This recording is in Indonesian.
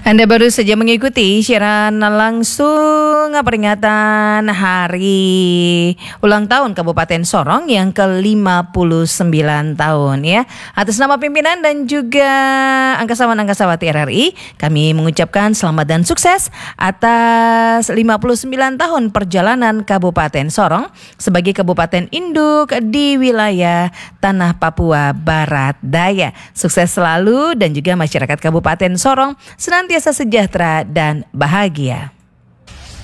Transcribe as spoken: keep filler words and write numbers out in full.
Anda baru saja mengikuti siaran langsung peringatan hari ulang tahun Kabupaten Sorong yang ke lima puluh sembilan tahun ya. Atas nama pimpinan dan juga angkasawan-angkasawati R R I, kami mengucapkan selamat dan sukses atas lima puluh sembilan tahun perjalanan Kabupaten Sorong sebagai kabupaten induk di wilayah Tanah Papua Barat Daya. Sukses selalu dan juga masyarakat Kabupaten Sorong senantiasa sejahtera dan bahagia.